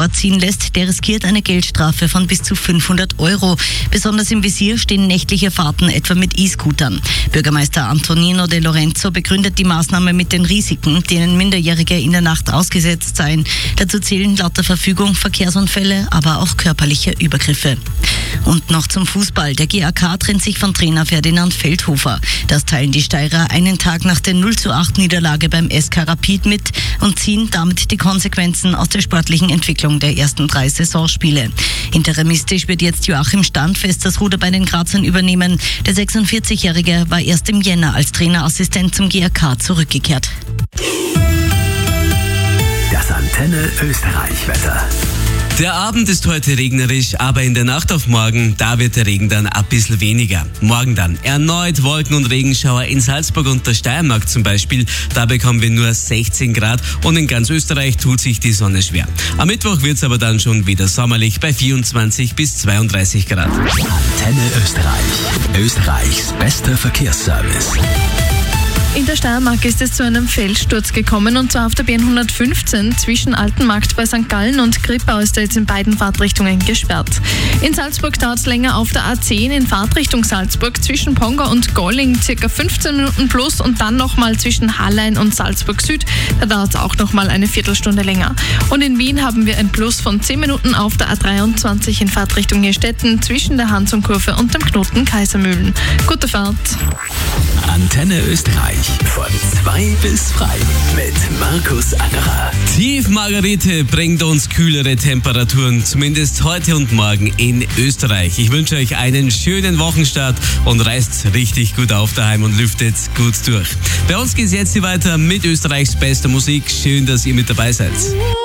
Motorrad ziehen lässt, der riskiert eine Geldstrafe von bis zu 500 €. Besonders im Visier stehen nächtliche Fahrten etwa mit E-Scootern. Bürgermeister Antonino De Lorenzo begründet die Maßnahme mit den Risiken, denen Minderjährige in der Nacht ausgesetzt seien. Dazu zählen laut der Verfügung Verkehrsunfälle, aber auch körperliche Übergriffe. Und noch zum Fußball. Der GAK trennt sich von Trainer Ferdinand Feldhofer. Das teilen die Steirer einen Tag nach der 0:8 Niederlage beim SK Rapid mit und ziehen damit die Konsequenzen aus der sportlichen Entwicklung der ersten 3 Saisonspiele. Interimistisch wird jetzt Joachim Standfest das Ruder bei den Grazern übernehmen. Der 46-Jährige war erst im Jänner als Trainerassistent zum GAK zurückgekehrt. Das Antenne Österreich-Wetter. Der Abend ist heute regnerisch, aber in der Nacht auf morgen, da wird der Regen dann ein bisschen weniger. Morgen dann erneut Wolken- und Regenschauer in Salzburg und der Steiermark zum Beispiel. Da bekommen wir nur 16 Grad und in ganz Österreich tut sich die Sonne schwer. Am Mittwoch wird es aber dann schon wieder sommerlich bei 24 bis 32 Grad. Antenne Österreich. Österreichs bester Verkehrsservice. In der Steiermark ist es zu einem Felssturz gekommen, und zwar auf der B115 zwischen Altenmarkt bei St. Gallen und Grippau ist jetzt in beiden Fahrtrichtungen gesperrt. In Salzburg dauert es länger auf der A10 in Fahrtrichtung Salzburg zwischen Ponga und Golling ca. 15 Minuten plus und dann nochmal zwischen Hallein und Salzburg Süd. Da dauert es auch nochmal eine Viertelstunde länger. Und in Wien haben wir ein Plus von 10 Minuten auf der A23 in Fahrtrichtung Nierstetten zwischen der Hansung-Kurve und dem Knoten Kaisermühlen. Gute Fahrt! Antenne Österreich von 2 bis frei mit Markus Angerer. Tief Margarete bringt uns kühlere Temperaturen, zumindest heute und morgen in Österreich. Ich wünsche euch einen schönen Wochenstart und reißt richtig gut auf daheim und lüftet gut durch. Bei uns geht es jetzt hier weiter mit Österreichs bester Musik. Schön, dass ihr mit dabei seid.